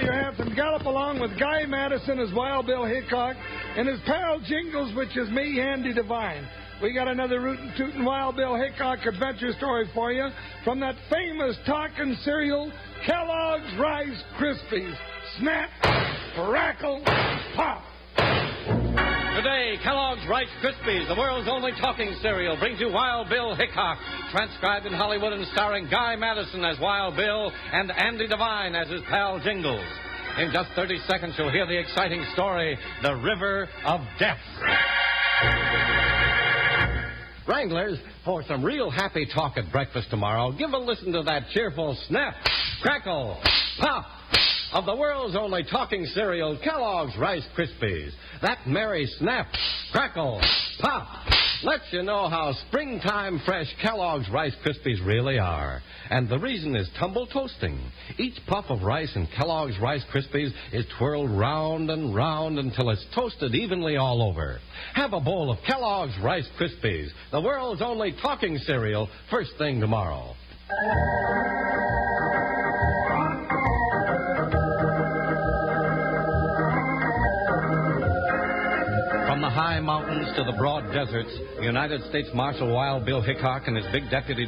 your hats and gallop along with Guy Madison as Wild Bill Hickok and his pal Jingles, which is me, Andy Devine. We got another rootin' tootin' Wild Bill Hickok adventure story for you from that famous talking cereal, Kellogg's Rice Krispies. Snap, crackle, pop. Today, Kellogg's Rice Krispies, the world's only talking cereal, brings you Wild Bill Hickok, transcribed in Hollywood and starring Guy Madison as Wild Bill and Andy Devine as his pal Jingles. In just 30 seconds, you'll hear the exciting story, The River of Death. Wranglers, for some real happy talk at breakfast tomorrow, give a listen to that cheerful snap, crackle, pop of the world's only talking cereal, Kellogg's Rice Krispies. That merry snap, crackle, pop lets you know how springtime fresh Kellogg's Rice Krispies really are. And the reason is tumble toasting. Each puff of rice in Kellogg's Rice Krispies is twirled round and round until it's toasted evenly all over. Have a bowl of Kellogg's Rice Krispies, the world's only talking cereal, first thing tomorrow. From the high mountains to the broad deserts, United States Marshal Wild Bill Hickok and his big deputy